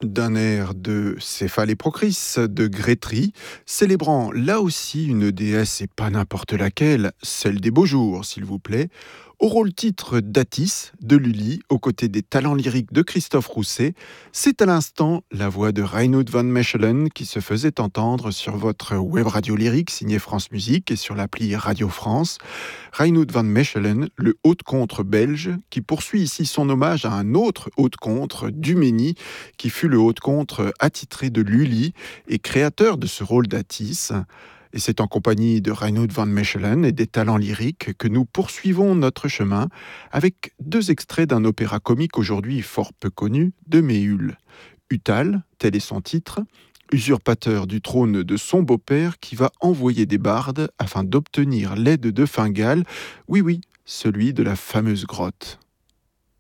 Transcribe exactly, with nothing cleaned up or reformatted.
d'un air de Céphale et Procris de Grétry, célébrant là aussi une déesse et pas n'importe laquelle, celle des beaux jours, s'il vous plaît, au rôle-titre d'Attis de Lully, aux côtés des talents lyriques de Christophe Rousset. C'est à l'instant la voix de Reinoud van Mechelen qui se faisait entendre sur votre web radio lyrique signée France Musique et sur l'appli Radio France. Reinoud van Mechelen, le haut-contre belge, qui poursuit ici son hommage à un autre haut-contre, Dumény, qui fut le haut-contre attitré de Lully et créateur de ce rôle d'Attis. Et c'est en compagnie de Reinoud van Mechelen et des talents lyriques que nous poursuivons notre chemin avec deux extraits d'un opéra comique aujourd'hui fort peu connu de Méhul. Utal, tel est son titre, usurpateur du trône de son beau-père qui va envoyer des bardes afin d'obtenir l'aide de Fingal, oui oui, celui de la fameuse grotte.